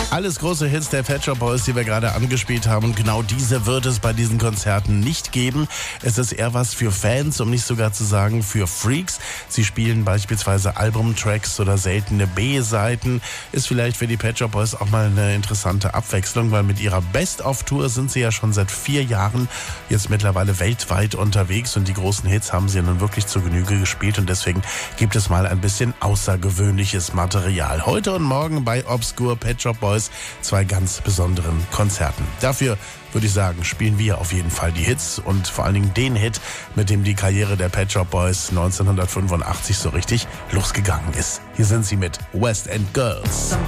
Alles große Hits der Pet Shop Boys, die wir gerade angespielt haben. Und genau diese wird es bei diesen Konzerten nicht geben. Es ist eher was für Fans, um nicht sogar zu sagen für Freaks. Sie spielen beispielsweise Albumtracks oder seltene B-Seiten. Ist vielleicht für die Pet Shop Boys auch mal eine interessante Abwechslung, weil mit ihrer Best-of-Tour sind sie ja schon seit 4 Jahren jetzt mittlerweile weltweit unterwegs. Und die großen Hits haben sie ja nun wirklich zur Genüge gespielt. Und deswegen gibt es mal ein bisschen außergewöhnliches Material. Heute und morgen bei Obscure Pet Shop Boys 2 ganz besonderen Konzerten. Dafür würde ich sagen, spielen wir auf jeden Fall die Hits und vor allen Dingen den Hit, mit dem die Karriere der Pet Shop Boys 1985 so richtig losgegangen ist. Hier sind sie mit West End Girls.